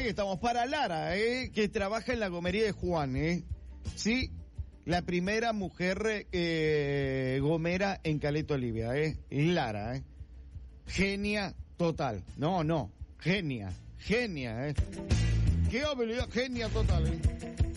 Ahí estamos. Para Lara, que trabaja en la gomería de Juan, sí, la primera mujer gomera en Caleta Olivia, Lara, genia total. No, genia, qué habilidad, genia total,